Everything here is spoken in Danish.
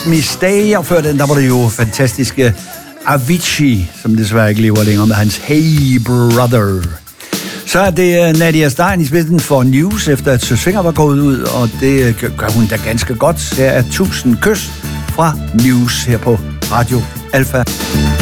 Me Stay, og før den, der var det jo fantastiske Avicii, som desværre ikke lever længere, med hans Hey Brother. Så er det Nadia Stein i spidsen for News, efter at Søs Fenger var gået ud, og det gør hun da ganske godt. Her er 1000 kys fra News her på Radio Alpha.